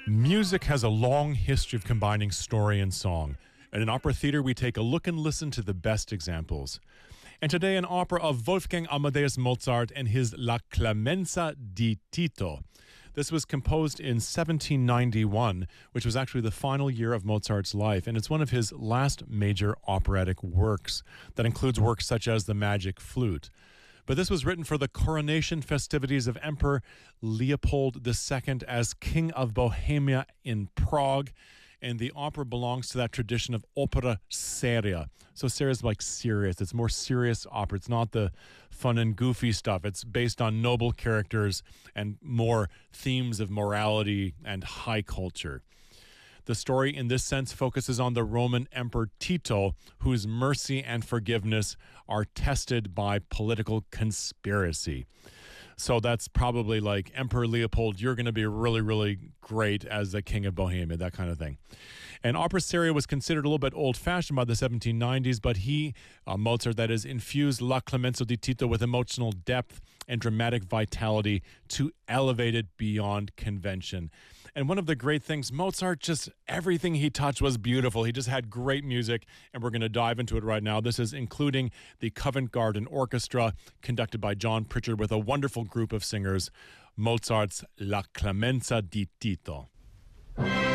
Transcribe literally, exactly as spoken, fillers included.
Music has a long history of combining story and song. And in opera theater, we take a look and listen to the best examples. And today, an opera of Wolfgang Amadeus Mozart and his La Clemenza di Tito. This was composed in seventeen ninety-one, which was actually the final year of Mozart's life, and it's one of his last major operatic works that includes works such as The Magic Flute. But this was written for the coronation festivities of Emperor Leopold the Second as King of Bohemia in Prague, and the opera belongs to that tradition of opera seria. So seria is like serious. It's more serious opera. It's not the fun and goofy stuff. It's based on noble characters and more themes of morality and high culture. The story, in this sense, focuses on the Roman Emperor Tito, whose mercy and forgiveness are tested by political conspiracy. So that's probably like, Emperor Leopold, you're going to be really, really great as the King of Bohemia, that kind of thing. And opera seria was considered a little bit old-fashioned by the seventeen nineties, but he, uh, Mozart, that is, infused La Clemenza di Tito with emotional depth and dramatic vitality to elevate it beyond convention. And one of the great things, Mozart, just everything he touched was beautiful. He just had great music, and we're going to dive into it right now. This is including the Covent Garden Orchestra, conducted by John Pritchard with a wonderful group of singers, Mozart's La Clemenza di Tito.